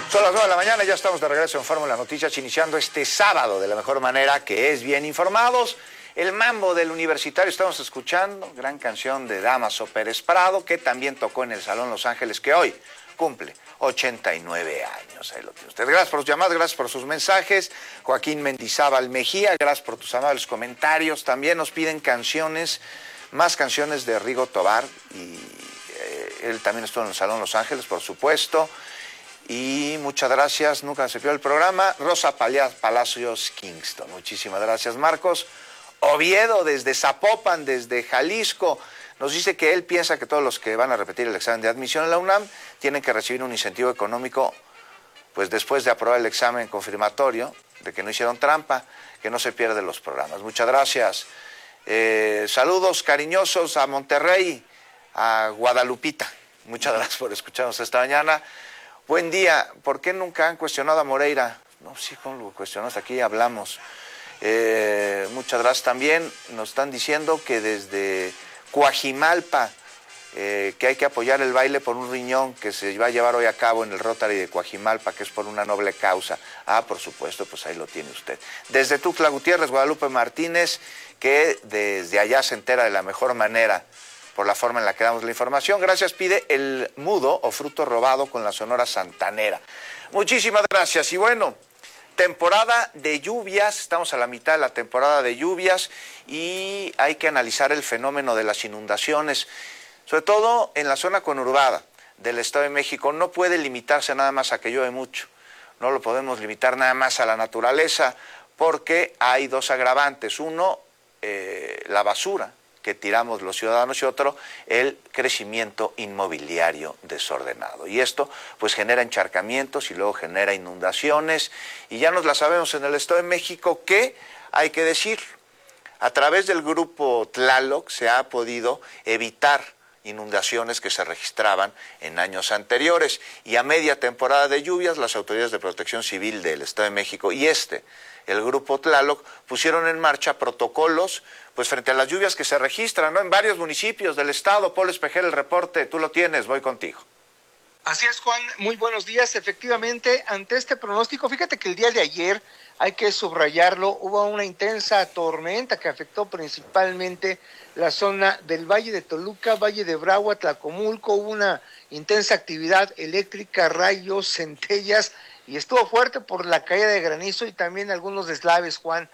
Son las 9 de la mañana, ya estamos de regreso en Fórmula Noticias, iniciando este sábado de la mejor manera, que es bien informados. El mambo del Universitario estamos escuchando, gran canción de Dámaso Pérez Prado, que también tocó en el Salón Los Ángeles, que hoy cumple 89 años. Ahí lo tiene usted. Gracias por sus llamadas, gracias por sus mensajes. Joaquín Mendizábal Mejía, gracias por tus amables comentarios. También nos piden canciones, más canciones de Rigo Tobar, y él también estuvo en el Salón Los Ángeles, por supuesto. Y muchas gracias, nunca se pierde el programa. Rosa Palacios Kingston, muchísimas gracias. Marcos Oviedo, desde Zapopan, desde Jalisco, nos dice que él piensa que todos los que van a repetir el examen de admisión en la UNAM tienen que recibir un incentivo económico, pues después de aprobar el examen confirmatorio, de que no hicieron trampa, que no se pierden los programas. Muchas gracias. Saludos cariñosos a Monterrey, a Guadalupita. Muchas gracias por escucharnos esta mañana. Buen día. ¿Por qué nunca han cuestionado a Moreira? No, sí, ¿cómo lo cuestionamos? Aquí hablamos. Muchas gracias también. Nos están diciendo que desde Coajimalpa, que hay que apoyar el baile por un riñón que se va a llevar hoy a cabo en el Rotary de Coajimalpa, que es por una noble causa. Ah, por supuesto, pues ahí lo tiene usted. Desde Tuxtla Gutiérrez, Guadalupe Martínez, que desde allá se entera de la mejor manera por la forma en la que damos la información. Gracias, pide el mudo o fruto robado con la Sonora Santanera. Muchísimas gracias. Y bueno, temporada de lluvias, estamos a la mitad de la temporada de lluvias y hay que analizar el fenómeno de las inundaciones, sobre todo en la zona conurbada del Estado de México. No puede limitarse nada más a que llueve mucho, no lo podemos limitar nada más a la naturaleza, porque hay dos agravantes. Uno, la basura que tiramos los ciudadanos, y otro, el crecimiento inmobiliario desordenado. Y esto pues genera encharcamientos y luego genera inundaciones, y ya nos la sabemos en el Estado de México, que hay que decir, a través del grupo Tlaloc se ha podido evitar inundaciones que se registraban en años anteriores, y a media temporada de lluvias las autoridades de protección civil del Estado de México y el grupo Tlaloc pusieron en marcha protocolos pues frente a las lluvias que se registran, ¿no?, en varios municipios del estado. Polo Espejel, el reporte, tú lo tienes, voy contigo. Así es, Juan, muy buenos días. Efectivamente, ante este pronóstico, fíjate que el día de ayer, hay que subrayarlo, hubo una intensa tormenta que afectó principalmente la zona del Valle de Toluca, Valle de Bravo, Tlacomulco. Hubo una intensa actividad eléctrica, rayos, centellas, y estuvo fuerte por la caída de granizo y también algunos deslaves, Juan.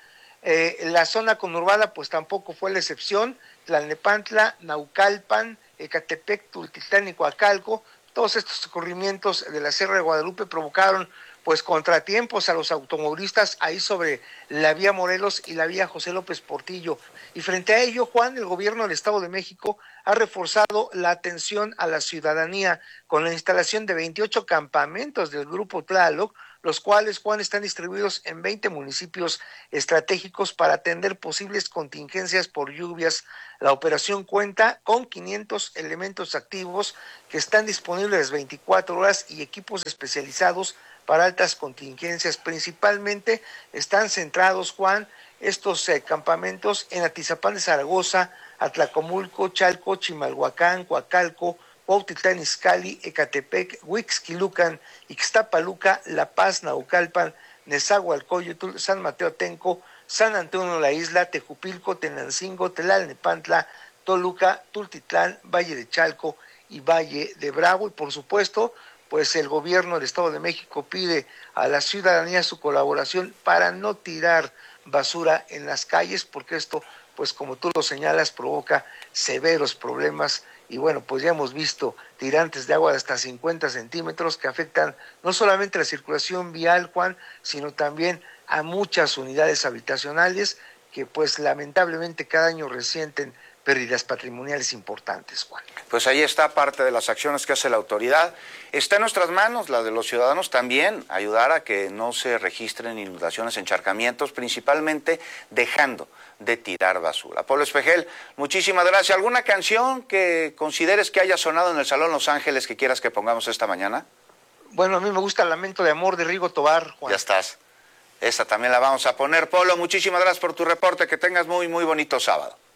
La zona conurbada pues tampoco fue la excepción. Tlalnepantla, Naucalpan, Ecatepec, Tultitlán y Coacalco, todos estos escurrimientos de la Sierra de Guadalupe provocaron pues contratiempos a los automovilistas ahí sobre la vía Morelos y la vía José López Portillo. Y frente a ello, Juan, el gobierno del Estado de México ha reforzado la atención a la ciudadanía con la instalación de 28 campamentos del Grupo Tlaloc, los cuales, Juan, están distribuidos en 20 municipios estratégicos para atender posibles contingencias por lluvias. La operación cuenta con 500 elementos activos que están disponibles 24 horas y equipos especializados para altas contingencias. Principalmente están centrados, Juan, estos campamentos en Atizapán de Zaragoza, Atlacomulco, Chalco, Chimalhuacán, Coacalco, Cuautitlán Izcalli, Ecatepec, Huixquilucan, Ixtapaluca, La Paz, Naucalpan, Nezahualcóyotl, San Mateo Atenco, San Antonio la Isla, Tejupilco, Tenancingo, Tlalnepantla, Toluca, Tultitlán, Valle de Chalco y Valle de Bravo. Y por supuesto, pues el gobierno del Estado de México pide a la ciudadanía su colaboración para no tirar basura en las calles, porque esto, pues como tú lo señalas, provoca severos problemas. Y bueno, pues ya hemos visto tirantes de agua de hasta 50 centímetros que afectan no solamente la circulación vial, Juan, sino también a muchas unidades habitacionales que pues lamentablemente cada año resienten pérdidas patrimoniales importantes, Juan. Pues ahí está parte de las acciones que hace la autoridad. Está en nuestras manos, la de los ciudadanos también, ayudar a que no se registren inundaciones, encharcamientos, principalmente dejando de tirar basura. Polo Espejel, muchísimas gracias. ¿Alguna canción que consideres que haya sonado en el Salón Los Ángeles que quieras que pongamos esta mañana? Bueno, a mí me gusta Lamento de Amor de Rigo Tobar, Juan. Ya estás. Esa también la vamos a poner. Polo, muchísimas gracias por tu reporte. Que tengas muy bonito sábado.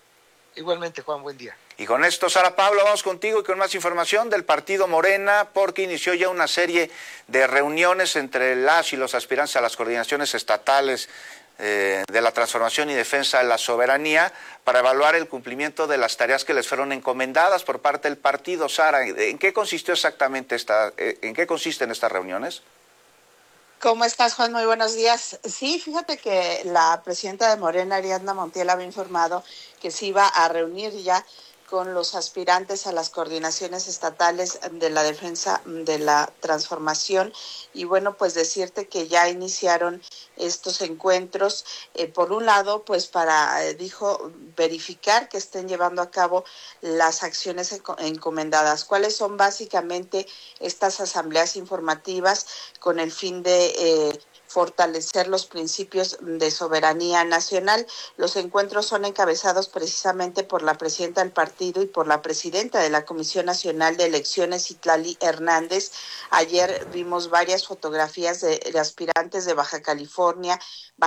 Igualmente, Juan, buen día. Y con esto, Sara Pablo, vamos contigo y con más información del partido Morena, porque inició ya una serie de reuniones entre las y los aspirantes a las coordinaciones estatales de la transformación y defensa de la soberanía para evaluar el cumplimiento de las tareas que les fueron encomendadas por parte del partido. Sara, ¿en qué consistió exactamente en qué consisten estas reuniones? ¿Cómo estás, Juan? Muy buenos días. Sí, fíjate que la presidenta de Morena, Ariadna Montiel, había informado que se iba a reunir ya con los aspirantes a las coordinaciones estatales de la defensa de la transformación. Y bueno, pues decirte que ya iniciaron estos encuentros, por un lado, pues para, dijo, verificar que estén llevando a cabo las acciones encomendadas. ¿Cuáles son básicamente estas asambleas informativas con el fin de fortalecer los principios de soberanía nacional? Los encuentros son encabezados precisamente por la presidenta del partido y por la presidenta de la Comisión Nacional de Elecciones, Citlali Hernández. Ayer vimos varias fotografías de aspirantes de Baja California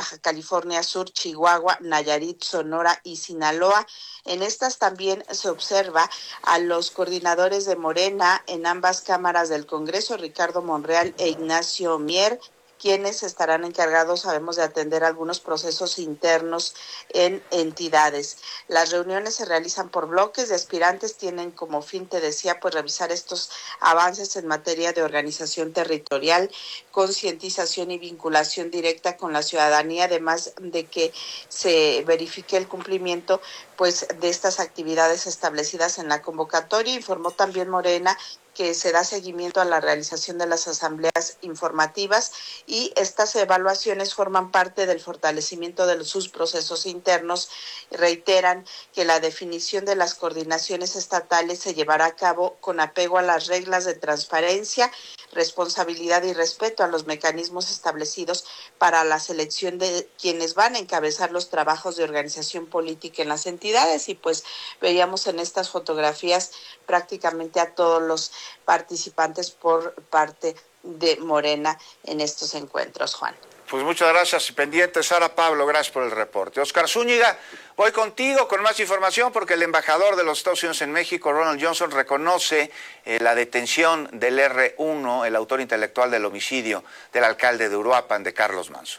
Sur, Chihuahua, Nayarit, Sonora y Sinaloa. En estas también se observa a los coordinadores de Morena en ambas cámaras del Congreso, Ricardo Monreal e Ignacio Mier, quienes estarán encargados, sabemos, de atender algunos procesos internos en entidades. Las reuniones se realizan por bloques de aspirantes, tienen como fin, te decía, pues revisar estos avances en materia de organización territorial, concientización y vinculación directa con la ciudadanía, además de que se verifique el cumplimiento pues de estas actividades establecidas en la convocatoria. Informó también Morena que se da seguimiento a la realización de las asambleas informativas y estas evaluaciones forman parte del fortalecimiento de sus procesos internos. Reiteran que la definición de las coordinaciones estatales se llevará a cabo con apego a las reglas de transparencia, responsabilidad y respeto a los mecanismos establecidos para la selección de quienes van a encabezar los trabajos de organización política en las entidades. Y pues veíamos en estas fotografías prácticamente a todos los participantes por parte de Morena en estos encuentros, Juan. Pues muchas gracias y pendiente, Sara Pablo, gracias por el reporte. Oscar Zúñiga, voy contigo con más información porque el embajador de los Estados Unidos en México, Ronald Johnson, reconoce la detención del R1, el autor intelectual del homicidio del alcalde de Uruapan, de Carlos Manzo.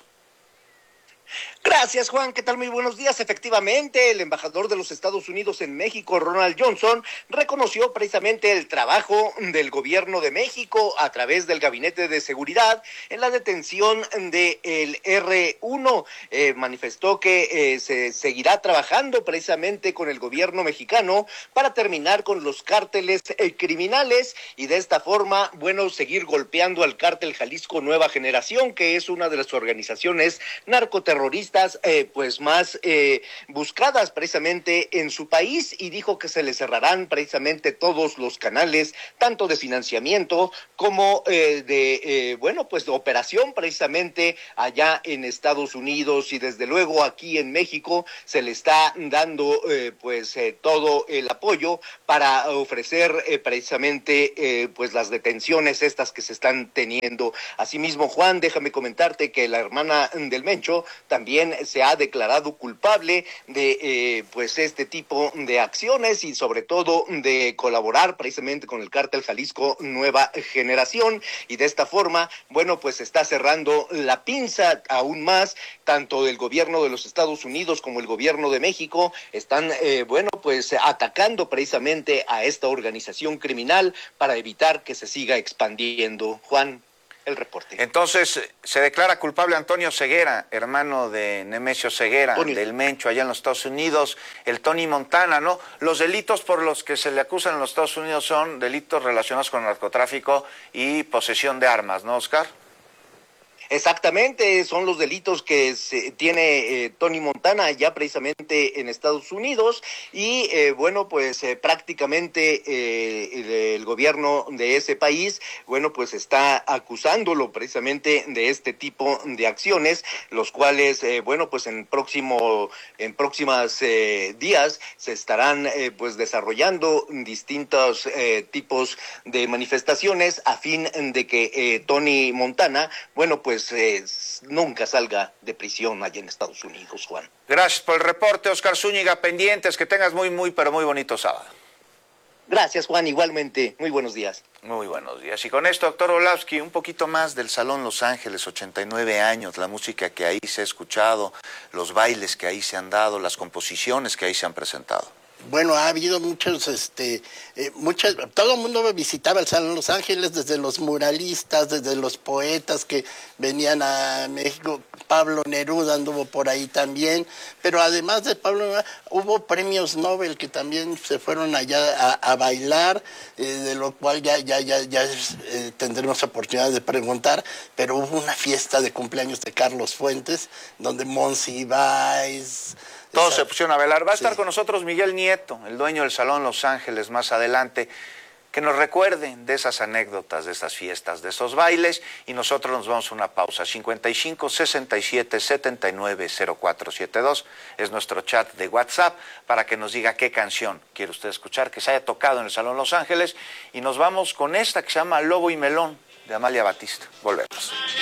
Gracias, Juan. ¿Qué tal? Muy buenos días. Efectivamente, el embajador de los Estados Unidos en México, Ronald Johnson, reconoció precisamente el trabajo del gobierno de México a través del Gabinete de Seguridad en la detención del R1. Manifestó que se seguirá trabajando precisamente con el gobierno mexicano para terminar con los cárteles criminales y de esta forma, bueno, seguir golpeando al cártel Jalisco Nueva Generación, que es una de las organizaciones narcoterroristas pues más buscadas precisamente en su país, y dijo que se le cerrarán precisamente todos los canales, tanto de financiamiento como bueno, pues de operación precisamente allá en Estados Unidos, y desde luego aquí en México se le está dando todo el apoyo para ofrecer precisamente pues las detenciones estas que se están teniendo. Asimismo, Juan, déjame comentarte que la hermana del Mencho también se ha declarado culpable de pues este tipo de acciones y sobre todo de colaborar precisamente con el cártel Jalisco Nueva Generación, y de esta forma, bueno, pues está cerrando la pinza aún más. Tanto el gobierno de los Estados Unidos como el gobierno de México están bueno, pues atacando precisamente a esta organización criminal para evitar que se siga expandiendo. Juan, el reporte. Entonces, se declara culpable Antonio Ceguera, hermano de Nemesio Ceguera, del Mencho, allá en los Estados Unidos, el Tony Montana, ¿no? Los delitos por los que se le acusan en los Estados Unidos son delitos relacionados con narcotráfico y posesión de armas, ¿no, Oscar? Exactamente, son los delitos que tiene Tony Montana ya precisamente en Estados Unidos, y bueno, pues prácticamente el gobierno de ese país, bueno, pues está acusándolo precisamente de este tipo de acciones, los cuales, bueno, pues en próximas días se estarán pues desarrollando distintos tipos de manifestaciones a fin de que Tony Montana, bueno, pues pues nunca salga de prisión allá en Estados Unidos, Juan. Gracias por el reporte, Oscar Zúñiga. Pendientes, que tengas pero muy bonito sábado. Gracias, Juan, igualmente. Muy buenos días. Muy buenos días. Y con esto, doctor Orlowski, un poquito más del Salón Los Ángeles, 89 años, la música que ahí se ha escuchado, los bailes que ahí se han dado, las composiciones que ahí se han presentado. Bueno, ha habido todo el mundo visitaba el Salón Los Ángeles, desde los muralistas, desde los poetas que venían a México. Pablo Neruda anduvo por ahí también, pero además de Pablo Neruda, hubo premios Nobel que también se fueron allá a bailar, de lo cual ya tendremos oportunidad de preguntar, pero hubo una fiesta de cumpleaños de Carlos Fuentes, donde Monsiváis... Todos se pusieron a bailar. Va a estar con nosotros Miguel Nieto, el dueño del Salón Los Ángeles, más adelante, que nos recuerden de esas anécdotas, de esas fiestas, de esos bailes, y nosotros nos vamos a una pausa. 55 67 79 0472 es nuestro chat de WhatsApp para que nos diga qué canción quiere usted escuchar, que se haya tocado en el Salón Los Ángeles, y nos vamos con esta que se llama Lobo y Melón, de Amalia Batista. Volvemos.